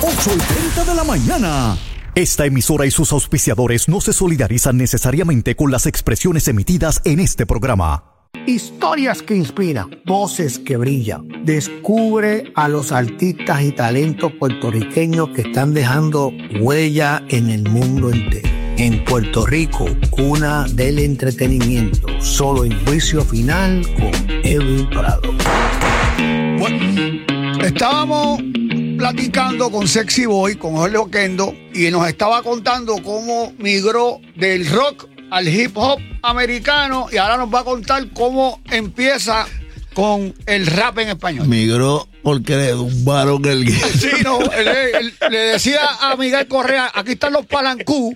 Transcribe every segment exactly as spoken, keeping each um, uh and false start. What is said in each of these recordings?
ocho y treinta de la mañana. Esta emisora y sus auspiciadores no se solidarizan necesariamente con las expresiones emitidas en este programa. Historias que inspiran, voces que brillan. Descubre a los artistas y talentos puertorriqueños que están dejando huella en el mundo entero. En Puerto Rico, cuna del entretenimiento. Solo en Juicio Final con Edwin Prado. Bueno, estábamos platicando con Sexy Boy, con Jorge Oquendo, y nos estaba contando cómo migró del rock al hip hop americano, y ahora nos va a contar cómo empieza con el rap en español. Migró porque le tumbaron el guía. Sí, no, él, él, él, le decía a Miguel Correa, aquí están los palancú.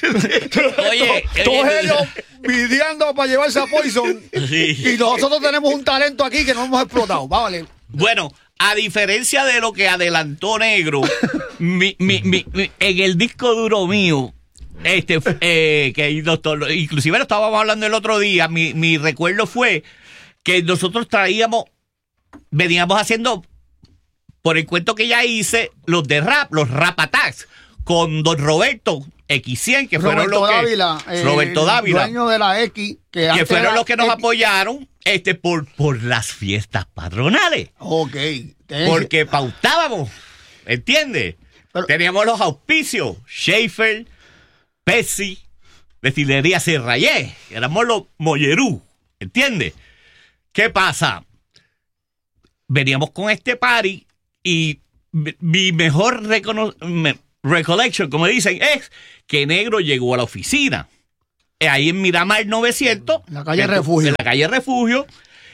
Oye, todos ellos pidiendo para llevarse a Poison. Sí. Y nosotros tenemos un talento aquí que no hemos explotado. Vale. Bueno, a diferencia de lo que adelantó Negro, mi, mi, mi, mi, en el disco duro mío, este, eh, que doctor, inclusive lo estábamos hablando el otro día, mi, mi recuerdo fue que nosotros traíamos, veníamos haciendo, por el cuento que ya hice, los de rap, los rap attacks, con don Roberto X cien, que Roberto fueron los Dávila, que, eh, Roberto Dávila, dueño de la X, que, que fueron los que nos X. apoyaron este por, por las fiestas patronales. Ok. Porque pautábamos, ¿entiendes? Pero, teníamos los auspicios, Schaefer, Pepsi, Destilería Serrayé, éramos los Mollerú, ¿entiendes? ¿Qué pasa? Veníamos con este party y mi mejor recono- me, recollection, como dicen, es que Negro llegó a la oficina. Ahí en Miramar novecientos. En la calle Refugio. En la calle Refugio.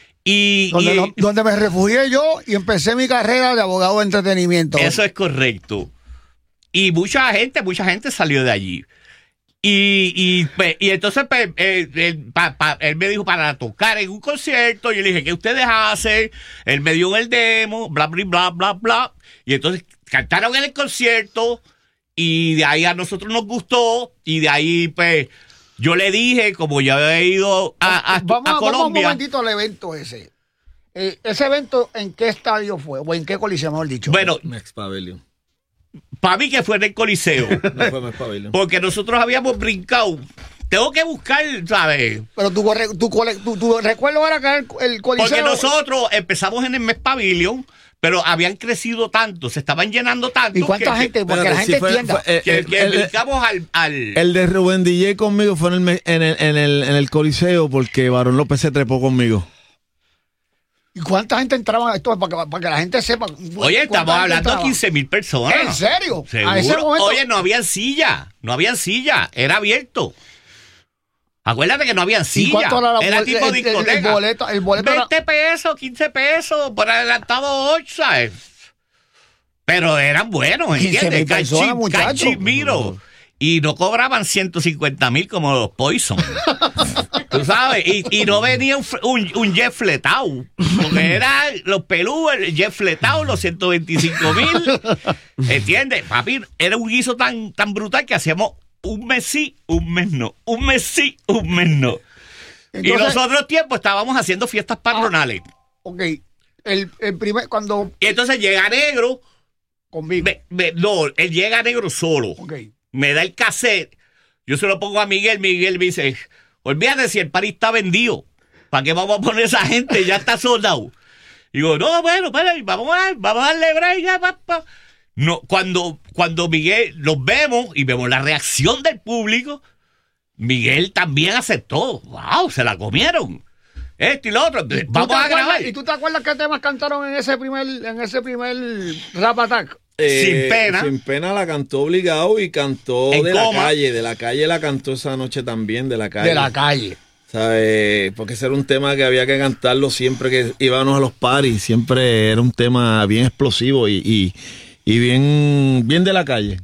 Y, donde, y, lo, donde me refugié yo y empecé mi carrera de abogado de entretenimiento. Eso es correcto. Y mucha gente, mucha gente salió de allí. Y, y, pues, y entonces pues, él, él, pa, pa, él me dijo para tocar en un concierto. Y yo le dije, ¿qué ustedes hacen? Él me dio el demo, bla, bla, bla, bla, bla. Y entonces cantaron en el concierto. Y de ahí a nosotros nos gustó. Y de ahí, pues, yo le dije, como ya había ido a, a, vamos, a Colombia. Vamos un momentito al evento ese. Eh, ¿Ese evento en qué estadio fue? ¿O en qué coliseo, mejor dicho? Bueno, Mex Pavilion. Para mí que fue en el Coliseo. No fue Mex Pavilion. Porque nosotros habíamos brincado. Tengo que buscar, ¿sabes? Pero tu, tu, tu, tu recuerdo era que el, el Coliseo. Porque nosotros empezamos en el Mex Pavilion, pero habían crecido tanto, se estaban llenando tanto. ¿Y cuánta que, gente? Porque Espérate, la gente sí fue- entienda. fue, eh, que, el, que el- brincamos al, al... el de Rubén D J conmigo fue en el, me- en el, en el, en el Coliseo porque Barón López se trepó conmigo. ¿Y cuánta gente entraba a esto? Para que, para que la gente sepa. Oye, estamos hablando de de quince mil personas. ¿En serio? ¿Seguro? A ese momento. Oye, no habían silla, no habían silla, era abierto. Acuérdate que no habían ¿Y silla, cuánto era la era bol- tipo el, el, discoteca. el boleto? El boleto era- veinte pesos, quince pesos, por adelantado ocho, ¿sabes? Pero eran buenos, quince mil ¿entiendes? personas, muchacho. Cachimiro. Y no cobraban ciento cincuenta mil como los Poison. Tú sabes, y, y no venía un, un, un jet fletado. Porque eran los pelús, el jet fletado, los ciento veinticinco mil. ¿Entiendes? Papi, era un guiso tan, tan brutal que hacíamos un mes sí, un mes no. Un mes sí, un mes no. Entonces- y los otros tiempos estábamos haciendo fiestas patronales. Ok. El, el primer. Cuando. Y entonces llega Negro. Conmigo. Me- me- no, él llega Negro solo. Ok. Me da el cassette. Yo se lo pongo a Miguel. Miguel me dice, olvídate si el party está vendido. ¿Para qué vamos a poner esa gente? Ya está soldado. Digo, no, bueno, espera, vamos a, vamos a darle break. Ya, pa, pa. No, cuando, cuando Miguel los vemos y vemos la reacción del público, Miguel también aceptó. ¡Wow! Se la comieron. Esto y lo otro. ¿Tú te Vamos a acuerdas- grabar. ¿Y tú te acuerdas qué temas cantaron en ese primer, en ese primer Rap Attack? Sin pena. Sin pena la cantó obligado y cantó En de coma. la calle. De la calle la cantó esa noche también, de la calle. De la calle. ¿Sabes? Porque ese era un tema que había que cantarlo siempre que íbamos a los parties. Siempre era un tema bien explosivo y, y, y bien, bien de la calle.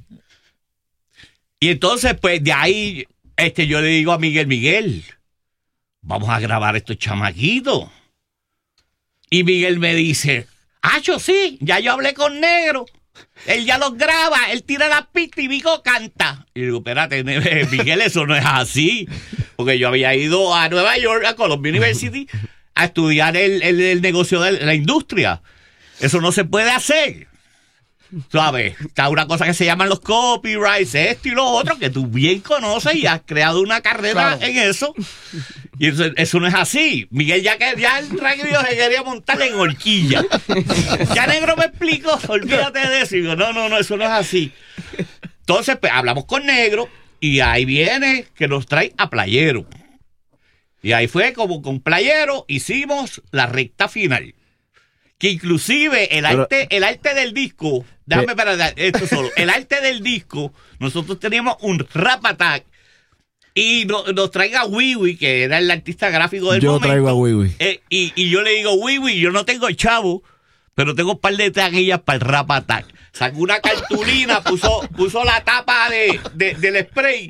Y entonces, pues, de ahí, este, yo le digo a Miguel, Miguel, vamos a grabar estos chamaquitos. Y Miguel me dice, ah, yo sí, ya yo hablé con Negro. Él ya los graba, él tira la pista y Vico canta. Y digo, espérate, Miguel, eso no es así. Porque yo había ido a Nueva York, a Columbia University, a estudiar el, el, el negocio de la industria. Eso no se puede hacer. ¿sabes? Está una cosa que se llaman los copyrights, esto y lo otro, que tú bien conoces y has creado una carrera claro. en eso. Y eso, eso no es así. Miguel ya que ya el radio se quería montar en horquilla. Ya negro me explicó, olvídate de eso. Y digo, no, no, no, eso no es así. Entonces, pues, hablamos con negro y ahí viene que nos trae a Playero. Y ahí fue como con Playero hicimos la recta final. Que inclusive el arte, Pero, el arte del disco, déjame eh, para esto solo, el arte del disco, nosotros teníamos un Rap Attack y no, nos traiga a Wiwi, que era el artista gráfico del yo momento. Yo traigo a Wiwi. Eh, y, y yo le digo, Wiwi, yo no tengo chavo, pero tengo un par de taquillas para el Rap Attack. Sacó una cartulina, puso, puso la tapa de, de, del spray.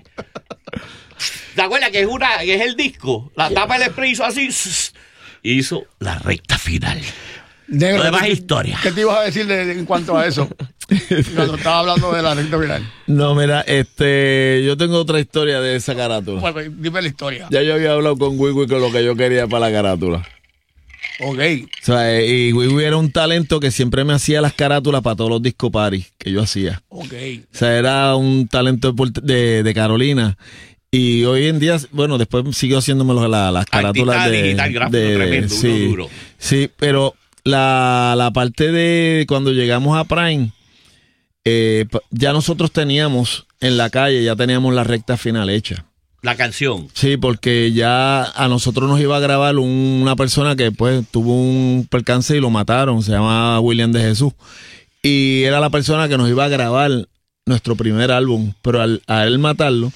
¿Te acuerdas que es, una, que es el disco? La tapa del spray hizo así, hizo la recta final. Negro, lo demás ¿qué, es historia. ¿Qué te ibas a decir de, de, en cuanto a eso? Cuando estaba hablando de la recta final. No, mira, este, yo tengo otra historia de esa carátula. Bueno, dime la historia. Ya yo había hablado con Wiwi con lo que yo quería para la carátula. Ok. O sea, y Wiwi era un talento que siempre me hacía las carátulas para todos los disco parties que yo hacía. Ok. O sea, era un talento de, de, de Carolina. Y hoy en día, bueno, después siguió haciéndome la, las carátulas Artista de... digital, gráfico, de, tremendo, sí, uno duro. Sí, pero la, la parte de cuando llegamos a Prime, eh, ya nosotros teníamos en la calle, ya teníamos la recta final hecha. La canción. Sí, porque ya a nosotros nos iba a grabar un, una persona que pues tuvo un percance y lo mataron, se llama William de Jesús. Y era la persona que nos iba a grabar nuestro primer álbum, pero al, a él matarlo,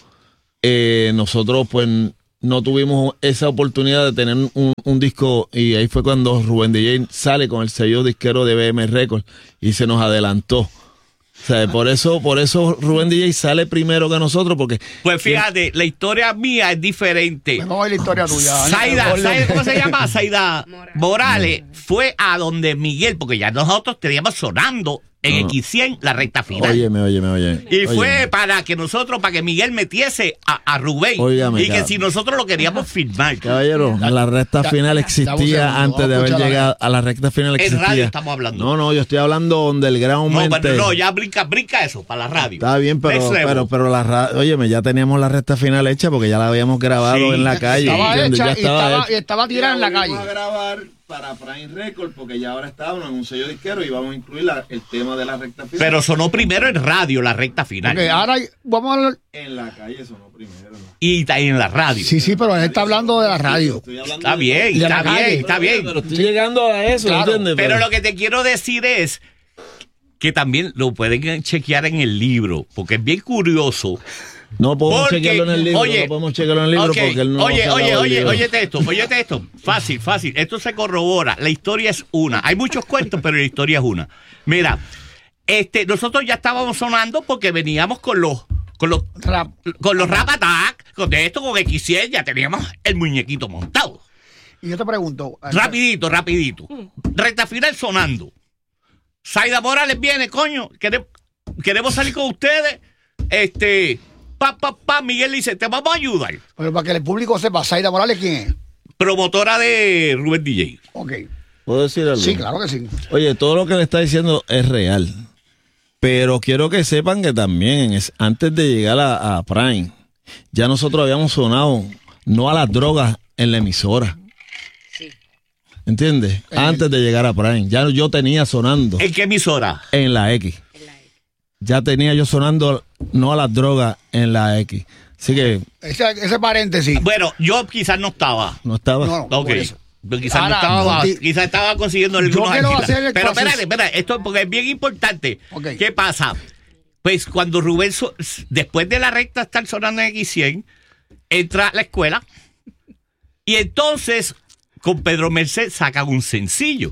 eh, nosotros pues no tuvimos esa oportunidad de tener un, un disco, y ahí fue cuando Rubén D J sale con el sello disquero de B M Records y se nos adelantó. O sea, por eso, por eso Rubén D J sale primero que nosotros, porque... Pues fíjate, la historia mía es diferente. Vamos a ver la historia tuya. Saida, Saida, ¿cómo se llama? Saida Morales. Morales fue a donde Miguel, porque ya nosotros teníamos sonando en no, X cien la recta final. Óyeme, óyeme, óyeme. Y óyeme. fue para que nosotros, para que Miguel metiese a, a Rubén. Óyame, y que si nosotros lo queríamos filmar. Caballero, la, la recta ya, final existía ya, antes de haber llegado a la recta final existía. En radio estamos hablando. No, no, yo estoy hablando underground. No, pero no, ya brinca, brinca eso, para la radio. Está bien, pero, pero, pero la radio, óyeme, ya teníamos la recta final hecha porque ya la habíamos grabado sí, en la calle. Estaba hecha ya y estaba, y estaba tirada en la calle. Vamos a grabar para Prime Records porque ya ahora estábamos en un sello disquero y vamos a incluir la, el tema de la recta final. Pero sonó primero en radio la recta final. Okay, ahora vamos a hablar. En la calle sonó primero. ¿No? Y está en la radio. Sí, sí, pero él está hablando de la radio. Está bien, está bien, está bien. Pero estoy llegando a eso, claro, ¿entiendes? Pero, pero lo que te quiero decir es que también lo pueden chequear en el libro, porque es bien curioso. No podemos porque, chequearlo en el libro, oye, no podemos chequearlo en el libro okay, porque él no Oye, no oye, oye, libro. óyete esto, óyete esto. Fácil, fácil. Esto se corrobora. La historia es una. Hay muchos cuentos, pero la historia es una. Mira, este, nosotros ya estábamos sonando porque veníamos con los con los rap, con los Rap Attack, con esto, con X cien, ya teníamos el muñequito montado. Y yo te pregunto. Rapidito, rapidito. Recta final sonando. Saida Morales viene, coño. Queremos, queremos salir con ustedes. Este. Pa, pa, pa, Miguel dice, te vamos a ayudar. Pero para que el público sepa, Saida Morales, ¿quién es? Promotora de Rubén D J. Ok. ¿Puedo decir algo? Sí, claro que sí. Oye, todo lo que le está diciendo es real. Pero quiero que sepan que también, es, antes de llegar a, a Prime, ya nosotros habíamos sonado no a las drogas en la emisora. Sí. ¿Entiendes? Eh, antes de llegar a Prime. Ya yo tenía sonando. ¿En qué emisora? En la X. Ya tenía yo sonando no a las drogas en la X. Así que... Ese, ese paréntesis. Bueno, yo quizás no estaba. ¿No estaba? No, no, ok. Pero quizás Ahora, no estaba. No, quizás estaba consiguiendo el Yo quiero hacer el Pero espérate, espérate. Esto porque es bien importante. Okay. ¿Qué pasa? Pues cuando Rubén, so, después de la recta estar sonando en X cien, entra a la escuela y entonces con Pedro Merced sacan un sencillo.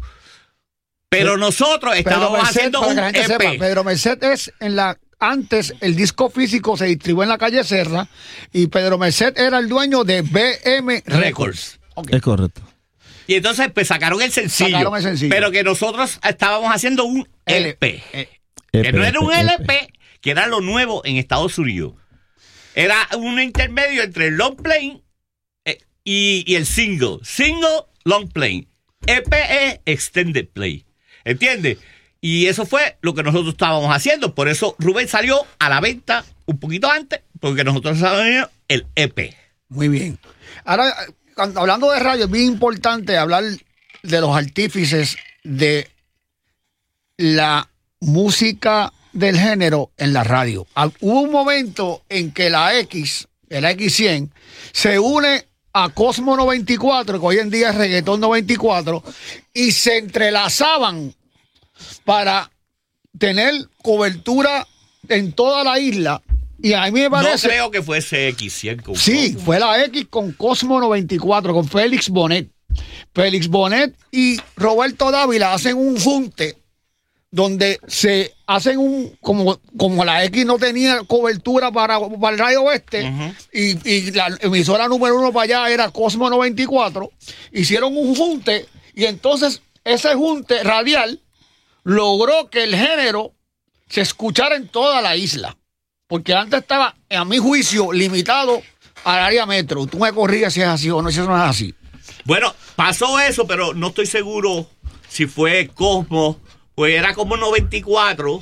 Pero nosotros estábamos Merced, haciendo un E P. Sepa, Pedro Merced es en la... Antes el disco físico se distribuyó en la calle Serra y Pedro Merced era el dueño de B M Records. Records. Okay. Es correcto. Y entonces pues sacaron el sencillo. Sacaron el sencillo. Pero que nosotros estábamos haciendo un L P. L P. Que no era un L P, que era lo nuevo en Estados Unidos. Era un intermedio entre el long play eh, y, y el single. Single, long play. E P es extended play. ¿Entiendes? Y Y eso fue lo que nosotros estábamos haciendo. Por eso Rubén salió a la venta un poquito antes, porque nosotros sabíamos el E P. Muy bien. Ahora, cuando, hablando de radio, es bien importante hablar de los artífices de la música del género en la radio. Hubo un momento en que la X, el X cien, se une a Cosmo noventa y cuatro, que hoy en día es Reggaetón noventa y cuatro, y se entrelazaban para tener cobertura en toda la isla. Y a mí me parece... No creo que fuese X cien. Con sí, Cosmo. Fue la X con Cosmo noventa y cuatro, con Félix Bonet. Félix Bonet y Roberto Dávila hacen un junte donde se hacen un... Como, como la X no tenía cobertura para, para el Radio Oeste, uh-huh. y, y la emisora número uno para allá era Cosmo noventa y cuatro, hicieron un junte, y entonces ese junte radial logró que el género se escuchara en toda la isla. Porque antes estaba, a mi juicio, limitado al área metro. Tú me corrías si es así o no, si eso no es así. Bueno, pasó eso, pero no estoy seguro si fue Cosmo, pues era como noventa y cuatro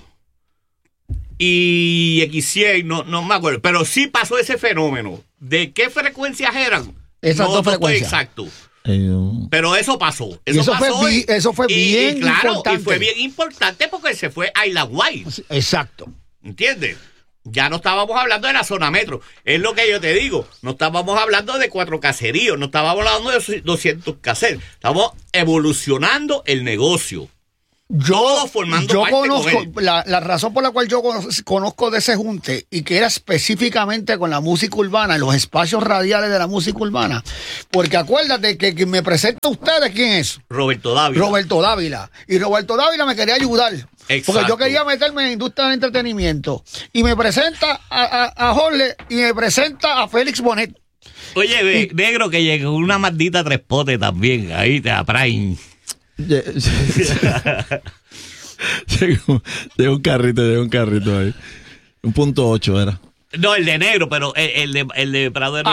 y X cien, no, no me acuerdo. Pero sí pasó ese fenómeno. ¿De qué frecuencias eran? Esas no, dos no frecuencias. Estoy exacto. Pero eso pasó. Eso, eso, pasó fue, y, eso fue y, bien y claro, importante. Y fue bien importante porque se fue a Isla White. Exacto. ¿Entiendes? Ya no estábamos hablando de la zona metro. Es lo que yo te digo. No estábamos hablando de cuatro caseríos. No estábamos hablando de doscientos caseros. Estamos evolucionando el negocio. Yo, formando yo parte conozco, con la, la razón por la cual yo conozco de ese junte, y que era específicamente con la música urbana, los espacios radiales de la música urbana, porque acuérdate que quien me presenta a ustedes, ¿quién es? Roberto Dávila. Roberto Dávila. Y Roberto Dávila me quería ayudar. Exacto. Porque yo quería meterme en la industria del entretenimiento. Y me presenta a, a, a Jorge y me presenta a Félix Bonet. Oye, ve, y, negro, que llegó una maldita tres potes también. Ahí te apraen. Llegó, llegó un carrito, llegó un carrito ahí. Un punto ocho era. No, el de negro, pero el, el de, el de Prado de